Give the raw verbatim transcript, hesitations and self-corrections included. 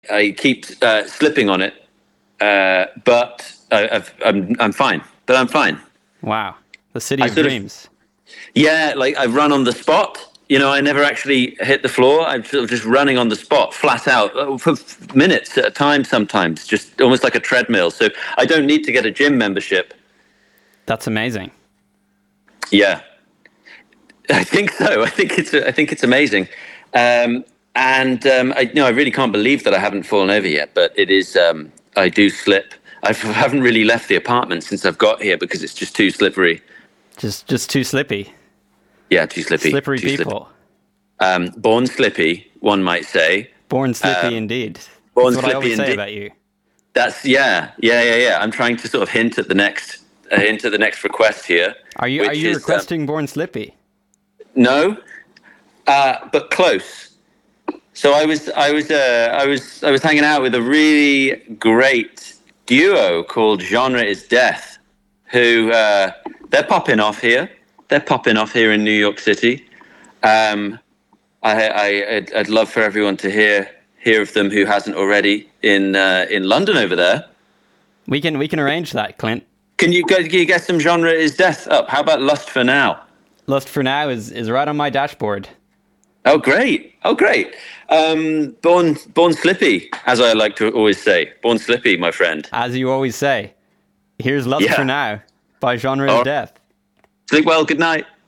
I keep uh, slipping on it, uh, but I, I've, I'm I'm fine. But I'm fine. Wow, the city I of sort dreams. Of, yeah, like I run on the spot. You know, I never actually hit the floor. I'm sort of just running on the spot, flat out, uh, for minutes at a time. Sometimes, just almost like a treadmill. So I don't need to get a gym membership. That's amazing. Yeah, I think so. I think it's I think it's amazing. Um, And um, I, you know, I really can't believe that I haven't fallen over yet. But it is, um, I do slip. I haven't really left the apartment since I've got here because it's just too slippery. Just, just too slippy. Yeah, too slippy. Slippery too people. Slippy. Um, born slippy, one might say. Born slippy, um, indeed. Born That's what slippy I always say indeed. about you. That's yeah, yeah, yeah, yeah. I'm trying to sort of hint at the next, uh, hint at the next request here. Are you are you is, requesting um, Born Slippy? No, uh, but close. So I was, I was, uh, I was, I was hanging out with a really great duo called Genre Is Death, who uh, they're popping off here. They're popping off here in New York City. Um, I, I, I'd, I'd love for everyone to hear hear of them who hasn't already in uh, in London over there. We can we can arrange that, Clint. Can you, can you get some Genre Is Death up? How about Lust for Now? Lust for Now is, is right on my dashboard. Oh, great. Oh, great. Um, born, born Slippy, as I like to always say. Born Slippy, my friend. As you always say. Here's Lust Yeah. for Now by Genre Is Oh. Death. Sleep well. Good night.